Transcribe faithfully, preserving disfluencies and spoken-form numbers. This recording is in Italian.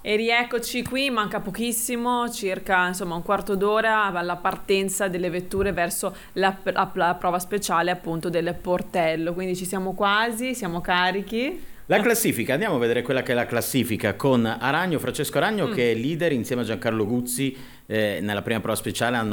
E rieccoci qui, manca pochissimo, circa insomma un quarto d'ora alla partenza delle vetture verso la, la, la prova speciale appunto del Portello, quindi ci siamo quasi, siamo carichi. La classifica, andiamo a vedere quella che è la classifica con Aragno, Francesco Aragno mm. che è leader insieme a Giancarlo Guzzi eh, nella prima prova speciale, hanno